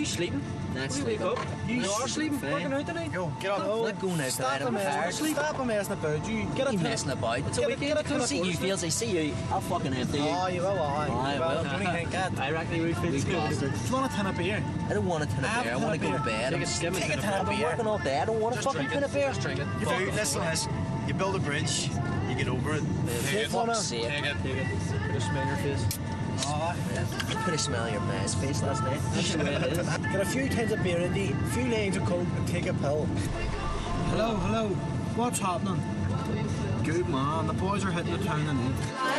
sleeping? Not Wake sleeping. up. You are sleeping, Fine. working out tonight. Yo, get on. I'm not going out tonight, I'm tired. Stop messing about. You get a You messing about. It's a weekend. get a I see you feels. I see you. I'll fucking empty you. Oh, you will, Aye, well. Don't you think that? I reckon you would feel We good. bastard. Do you want a tin of beer? I don't want a tin of Have beer. I a want to tin go of to beer. bed. Take a skim and Take a tin of tin I've of been beer. working all day. I don't want a Just fucking drink tin it. of beer. Just drink it. Dude, listen. You build a bridge, you get over it. For fuck's sake. Take it. Put a smell in your face. Oh, Put a smell on your man's face last night. That's the way it is. get a few tins of beer in the, a few lines of coke, and take a pill. Hello. What's happening? Good man. The boys are hitting the town tonight.